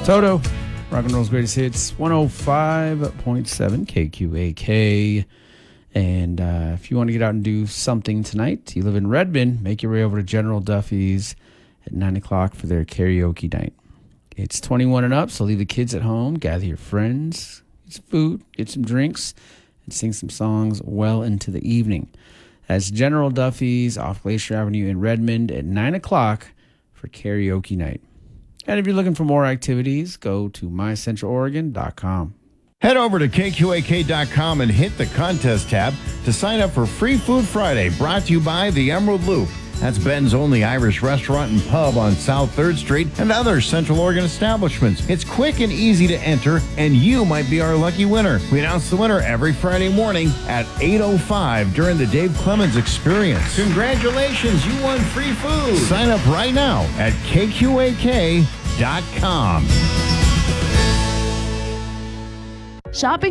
Toto, rock and roll's greatest hits, 105.7 KQAK. And if you want to get out and do something tonight, you live in Redmond, make your way over to General Duffy's at 9 o'clock for their karaoke night. It's 21 and up, so leave the kids at home, gather your friends, get some food, get some drinks, and sing some songs well into the evening. That's General Duffy's off Glacier Avenue in Redmond at 9 o'clock for karaoke night. And if you're looking for more activities, go to mycentraloregon.com. Head over to KQAK.com and hit the contest tab to sign up for Free Food Friday, brought to you by the Emerald Loop. That's Ben's only Irish restaurant and pub on South 3rd Street and other Central Oregon establishments. It's quick and easy to enter, and you might be our lucky winner. We announce the winner every Friday morning at 8:05 during the Dave Clemens Experience. Congratulations, you won free food. Sign up right now at KQAK.com. Shopping